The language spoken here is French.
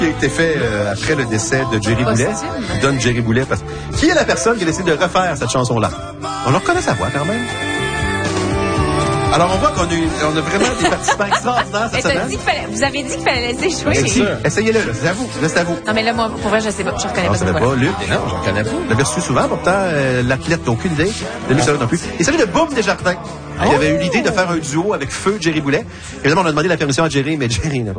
qui a été fait après le décès de Jerry Boulet. Il donne Jerry Boulet parce qui est la personne qui a décidé de refaire cette chanson-là? On leur connaît sa voix quand même. Alors, on voit qu'on a vraiment des participants extraordinaires cette semaine. Vous avez dit qu'il fallait laisser jouer. Essayez-le, là, c'est à vous. Là, c'est à vous. Non, mais là, moi, pour vrai, je sais pas. Je reconnais Non, pas ça cette va voix. pas. Luc, non, j'en connais pas. Vous l'avez reçu souvent, pourtant, l'athlète n'a aucune idée. Demi ça non plus. Il s'agit de Boum Desjardins. Il avait eu l'idée de faire un duo avec Feu Jerry Boulet. Évidemment, on a demandé la permission à Jerry, mais Jerry n'a pas